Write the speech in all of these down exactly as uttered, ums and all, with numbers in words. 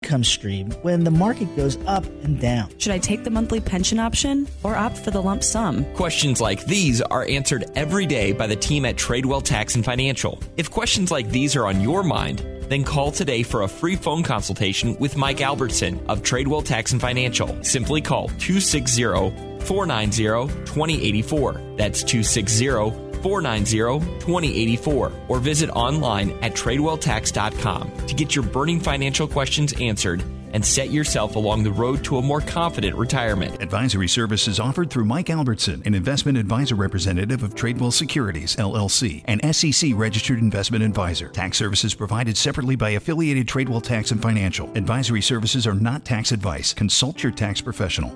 income stream when the market goes up and down. Should I take the monthly pension option or opt for the lump sum? Questions like these are answered every day by the team at Tradewell Tax and Financial. If questions like these are on your mind, then call today for a free phone consultation with Mike Albertson of Tradewell Tax and Financial. Simply call two six zero, four nine zero, two zero eight four. That's two six zero, four nine zero, two zero eight four. Or visit online at tradewell tax dot com to get your burning financial questions answered and set yourself along the road to a more confident retirement. Advisory services offered through Mike Albertson, an investment advisor representative of Tradewell Securities, L L C, an S E C-registered investment advisor. Tax services provided separately by affiliated Tradewell Tax and Financial. Advisory services are not tax advice. Consult your tax professional.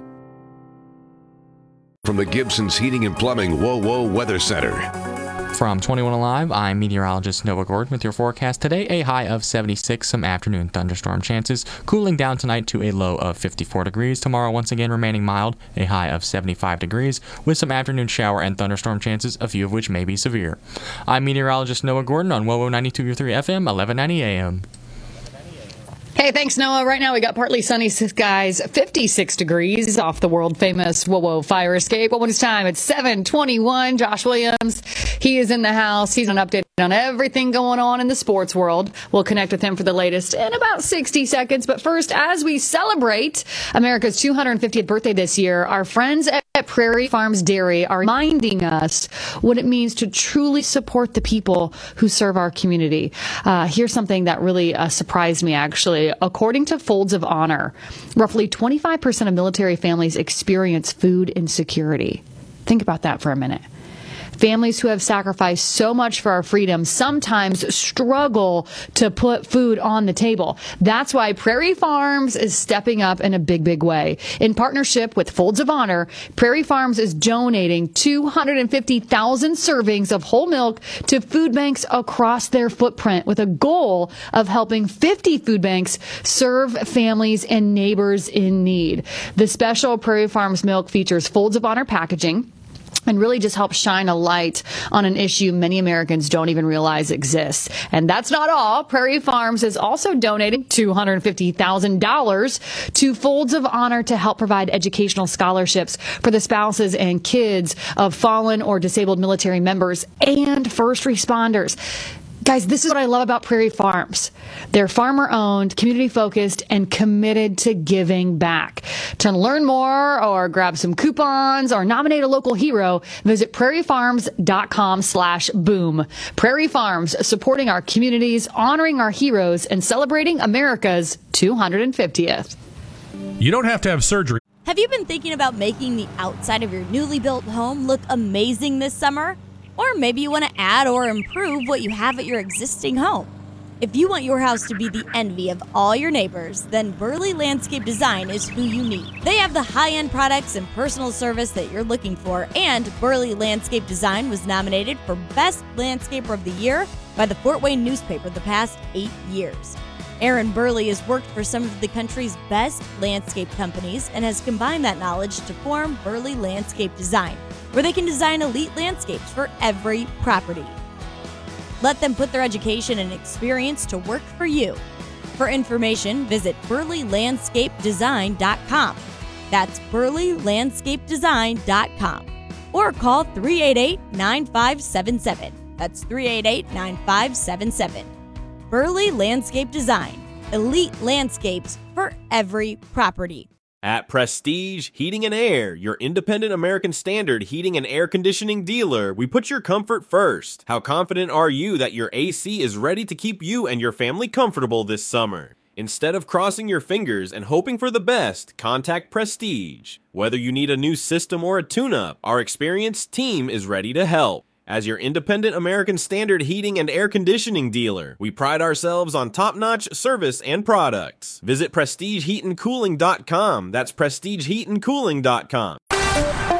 From the Gibson's Heating and Plumbing Whoa Whoa Weather Center. From twenty-one Alive, I'm meteorologist Noah Gordon with your forecast today. A high of seventy-six, some afternoon thunderstorm chances. Cooling down tonight to a low of fifty-four degrees. Tomorrow once again remaining mild, a high of seventy-five degrees, with some afternoon shower and thunderstorm chances, a few of which may be severe. I'm meteorologist Noah Gordon on W O W O ninety-two point three F M, eleven ninety A M. Hey, thanks, Noah. Right now we got partly sunny skies, fifty-six degrees off the world-famous W O W O fire escape. Well, when it's time, it's seven twenty-one. Josh Williams, he is in the house. He's an update on everything going on in the sports world. We'll connect with him for the latest in about sixty seconds. But first, as we celebrate America's two hundred fiftieth birthday this year, our friends at Prairie Farms Dairy are reminding us what it means to truly support the people who serve our community. Uh, here's something that really uh, surprised me, actually. According to Folds of Honor, roughly twenty-five percent of military families experience food insecurity. Think about that for a minute. Families who have sacrificed so much for our freedom sometimes struggle to put food on the table. That's why Prairie Farms is stepping up in a big, big way. In partnership with Folds of Honor, Prairie Farms is donating two hundred fifty thousand servings of whole milk to food banks across their footprint with a goal of helping fifty food banks serve families and neighbors in need. The special Prairie Farms milk features Folds of Honor packaging and really just help shine a light on an issue many Americans don't even realize exists. And that's not all. Prairie Farms is also donating two hundred fifty thousand dollars to Folds of Honor to help provide educational scholarships for the spouses and kids of fallen or disabled military members and first responders. Guys, this is what I love about Prairie Farms. They're farmer-owned, community-focused, and committed to giving back. To learn more or grab some coupons or nominate a local hero, visit prairiefarms.com slash boom. Prairie Farms, supporting our communities, honoring our heroes, and celebrating America's two hundred fiftieth. You don't have to have surgery. Have you been thinking about making the outside of your newly built home look amazing this summer? Or maybe you want to add or improve what you have at your existing home. If you want your house to be the envy of all your neighbors, then Burley Landscape Design is who you need. They have the high-end products and personal service that you're looking for, and Burley Landscape Design was nominated for Best Landscaper of the Year by the Fort Wayne newspaper the past eight years. Aaron Burley has worked for some of the country's best landscape companies and has combined that knowledge to form Burley Landscape Design, where they can design elite landscapes for every property. Let them put their education and experience to work for you. For information, visit burley landscape design dot com. That's burley landscape design dot com. Or call three eight eight, nine five seven seven. That's three eight eight, nine five seven seven. Burley Landscape Design. Elite landscapes for every property. At Prestige Heating and Air, your independent American Standard heating and air conditioning dealer, we put your comfort first. How confident are you that your A C is ready to keep you and your family comfortable this summer? Instead of crossing your fingers and hoping for the best, contact Prestige. Whether you need a new system or a tune-up, our experienced team is ready to help. As your independent American Standard heating and air conditioning dealer, we pride ourselves on top-notch service and products. Visit prestige heat and cooling dot com. That's prestige heat and cooling dot com.